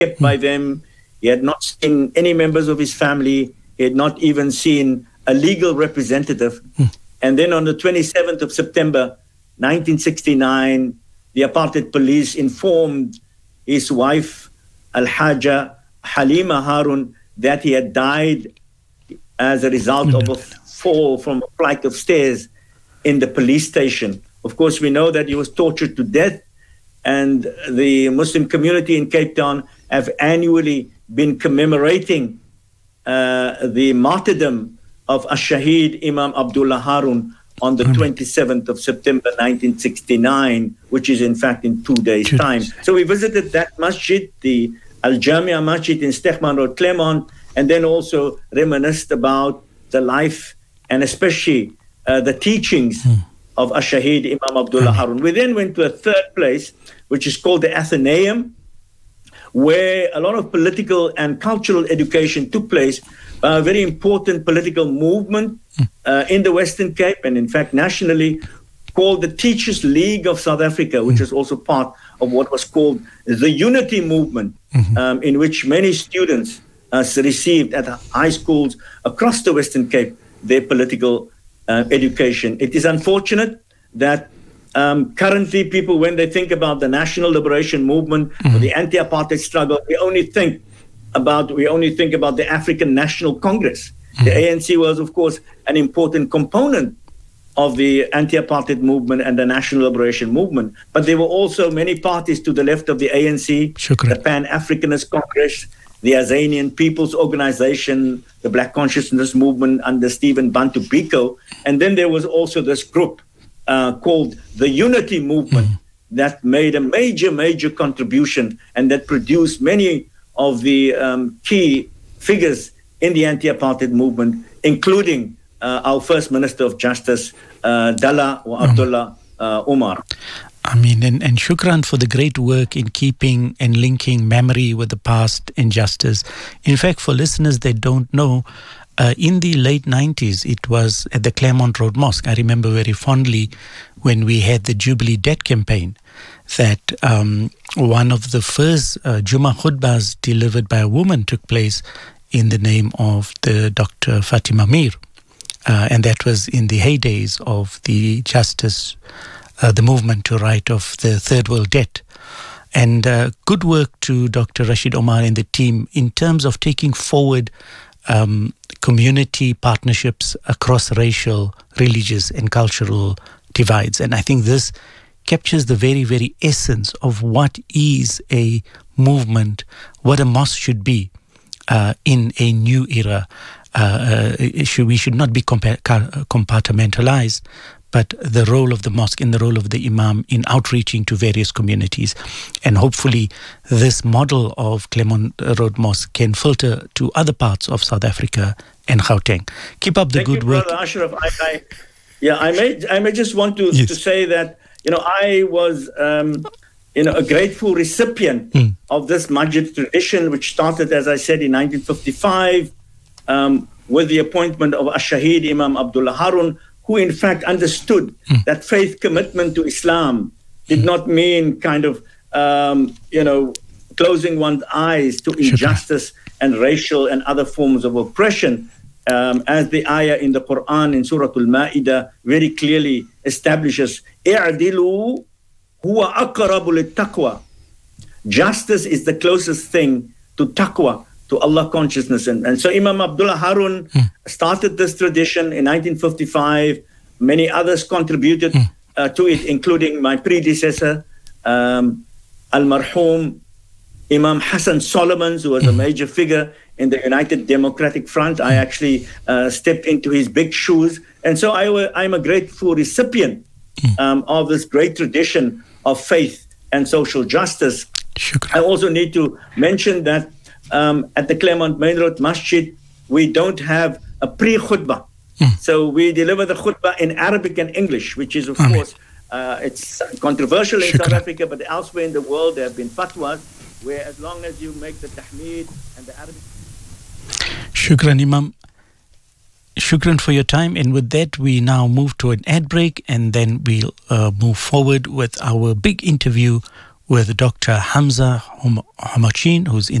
kept by them. He had not seen any members of his family. He had not even seen a legal representative. And then on the 27th of September, 1969, the apartheid police informed his wife, Al-Haja Halima Harun, that he had died as a result of a fall from a flight of stairs in the police station. Of course, we know that he was tortured to death, and the Muslim community in Cape Town have annually been commemorating the martyrdom of Ash-Shaheed Imam Abdullah Harun on the 27th of September 1969, which is in fact in 2 days' time. So we visited that masjid, the Al-Jamia Masjid in Stegman Road, Claremont, and then also reminisced about the life and especially the teachings of Ash-Shaheed Imam Abdullah Harun. We then went to a third place, which is called the Athenaeum, where a lot of political and cultural education took place. A very important political movement in the Western Cape, and in fact nationally, called the Teachers League of South Africa, which is also part of what was called the Unity Movement, in which many students received at high schools across the Western Cape their political education. It is unfortunate that currently people, when they think about the National Liberation Movement or the anti-apartheid struggle, we only think about the African National Congress. The ANC was, of course, an important component of the anti-apartheid movement and the National Liberation Movement. But there were also many parties to the left of the ANC, the Pan-Africanist Congress, the Azanian People's Organization, the Black Consciousness Movement under Stephen Bantu Biko. And then there was also this group called the Unity Movement that made a major contribution and that produced many of the key figures in the anti-apartheid movement, including our First Minister of Justice, Dalla or Abdullah Umar. Amin. And shukran for the great work in keeping and linking memory with the past and justice. In fact, for listeners that don't know, in the late 90s, it was at the Claremont Road Mosque. I remember very fondly when we had the Jubilee Debt campaign that one of the first Jummah khutbahs delivered by a woman took place in the name of the Dr. Fatima Mir. And that was in the heydays of the justice, the movement to right of the third world debt. And good work to Dr. Rashid Omar and the team in terms of taking forward community partnerships across racial, religious and cultural divides. And I think this captures the very, very essence of what is a movement, what a mosque should be in a new era. We should not be compartmentalized, but the role of the mosque and the role of the imam in outreaching to various communities. And hopefully this model of Claremont Road Mosque can filter to other parts of South Africa and Gauteng. Keep up the good work. Brother Ashraf. I may just want to say that, I was, a grateful recipient of this Masjid tradition, which started, as I said, in 1955, with the appointment of Ash-Shaheed Imam Abdullah Harun, who in fact understood that faith commitment to Islam did not mean kind of, closing one's eyes to injustice and racial and other forms of oppression, as the ayah in the Quran in Surah Al-Ma'idah very clearly establishes, "I'dilu huwa aqrabu lit-taqwa." Justice is the closest thing to taqwa, to Allah consciousness. And so Imam Abdullah Harun started this tradition in 1955. Many others contributed to it, including my predecessor, Al-Marhoom Imam Hassan Solomons, who was a major figure in the United Democratic Front. I actually stepped into his big shoes. And so I'm a grateful recipient of this great tradition of faith and social justice. I also need to mention that at the Claremont Main Road Masjid, we don't have a pre-khutbah. So we deliver the khutbah in Arabic and English, which is, of course, it's controversial in South Africa, but elsewhere in the world there have been fatwas where as long as you make the tahmeed and the Arabic... Shukran, Imam. Shukran for your time. And with that, we now move to an ad break, and then we'll move forward with our big interview with Dr. Hamza Hamouchine, who's in